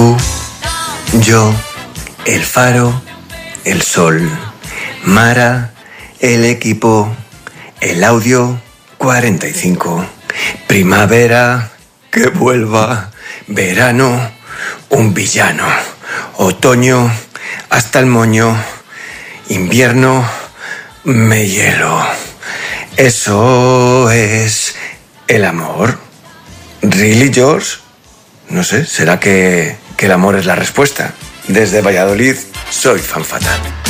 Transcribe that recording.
Tú, yo, el faro, el sol. Mara, el equipo, el audio 45. Primavera, que vuelva. Verano, un villano. Otoño, hasta el moño. Invierno, me hielo. Eso es el amor. ¿Really, George? No sé, ¿será que el amor es la respuesta? Desde Valladolid, soy fan fatal.